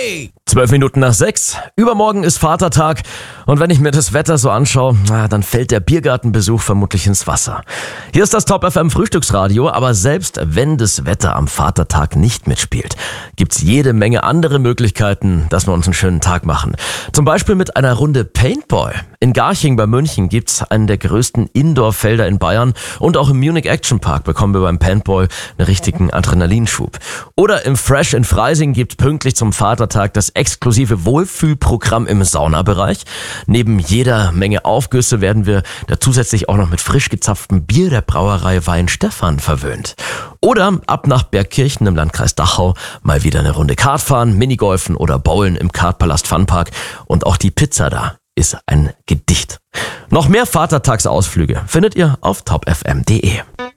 5:12. Übermorgen ist Vatertag und wenn ich mir das Wetter so anschaue, dann fällt der Biergartenbesuch vermutlich ins Wasser. Hier ist das Top FM Frühstücksradio, aber selbst wenn das Wetter am Vatertag nicht mitspielt, gibt's jede Menge andere Möglichkeiten, dass wir uns einen schönen Tag machen. Zum Beispiel mit einer Runde Paintball. In Garching bei München gibt's einen der größten Indoor-Felder in Bayern und auch im Munich Action Park bekommen wir beim Paintball einen richtigen Adrenalinschub. Oder im Fresh in Freising gibt's pünktlich zum Vatertag das exklusive Wohlfühlprogramm im Saunabereich. Neben jeder Menge Aufgüsse werden wir da zusätzlich auch noch mit frisch gezapftem Bier der Brauerei Weinstefan verwöhnt. Oder ab nach Bergkirchen im Landkreis Dachau mal wieder eine Runde Kart fahren, Minigolfen oder Bowlen im Kartpalast Funpark. Und auch die Pizza da ist ein Gedicht. Noch mehr Vatertagsausflüge findet ihr auf topfm.de.